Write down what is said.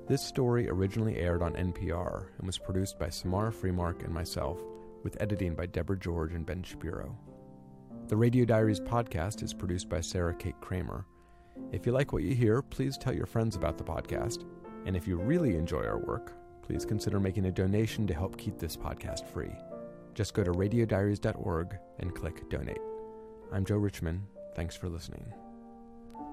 This story originally aired on NPR and was produced by Samara Freemark and myself, with editing by Deborah George and Ben Shapiro. The Radio Diaries podcast is produced by Sarah Kate Kramer. If you like what you hear, please tell your friends about the podcast. And if you really enjoy our work, please consider making a donation to help keep this podcast free. Just go to radiodiaries.org and click Donate. I'm Joe Richman. Thanks for listening.